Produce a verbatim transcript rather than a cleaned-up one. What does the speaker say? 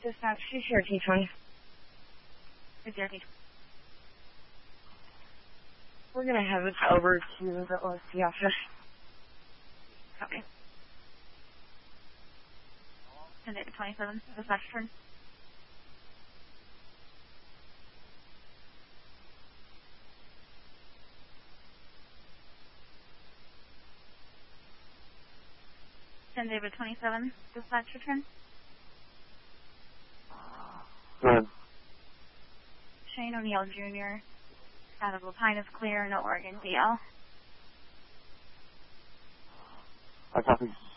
Dispatch to Cherokee twenty. It's Cherokee. We're going to have it over to the O S C office. Copy. ten David twenty-seven, dispatch turn. ten David twenty-seven, dispatch return. Good. Shane O'Neill Junior out of Lapine is clear, no Oregon D L. I copy.